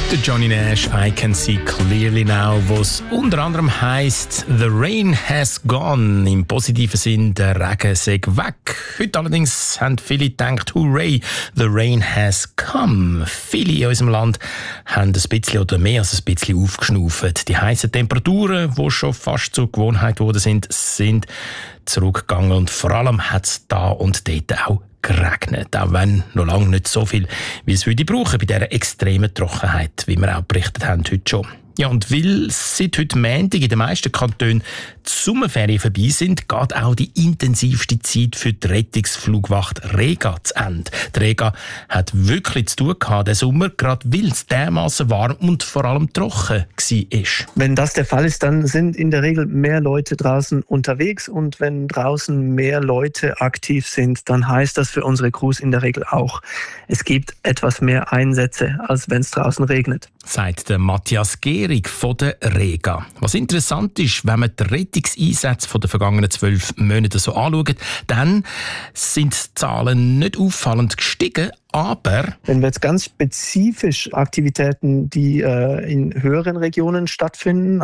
Der Johnny Nash, I Can See Clearly Now, was unter anderem heisst «The Rain Has Gone», im positiven Sinn «Der Regen sei weg». Heute allerdings haben viele gedacht «Hooray, the rain has come». Viele in unserem Land haben ein bisschen oder mehr als ein bisschen aufgeschnauft. Die heißen Temperaturen, die schon fast zur Gewohnheit geworden sind zurückgegangen und vor allem hat es da und dort auch geregnet, auch wenn noch lange nicht so viel, wie es würde brauchen bei dieser extremen Trockenheit, wie wir auch berichtet haben heute schon. Ja, und weil seit heute Montag in den meisten Kantonen die Sommerferien vorbei sind, geht auch die intensivste Zeit für die Rettungsflugwacht Rega zu Ende. Die Rega hat wirklich zu tun gehabt diesen Sommer, gerade weil es dermassen warm und vor allem trocken war. Wenn das der Fall ist, dann sind in der Regel mehr Leute draußen unterwegs, und wenn draußen mehr Leute aktiv sind, dann heißt das für unsere Crews in der Regel auch, es gibt etwas mehr Einsätze, als wenn es draußen regnet. Sagt der Matthias Gehrig von der Rega. Was interessant ist, wenn man die Rettungseinsätze der vergangenen 12 Monate so anschaut, dann sind die Zahlen nicht auffallend gestiegen, aber wenn wir jetzt ganz spezifisch Aktivitäten, die in höheren Regionen stattfinden,